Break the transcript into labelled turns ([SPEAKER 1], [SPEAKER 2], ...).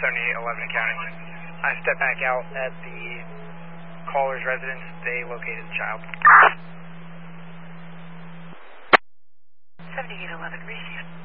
[SPEAKER 1] 7811 County. I stepped back out at the caller's residence. They located the child.
[SPEAKER 2] 7811, receive.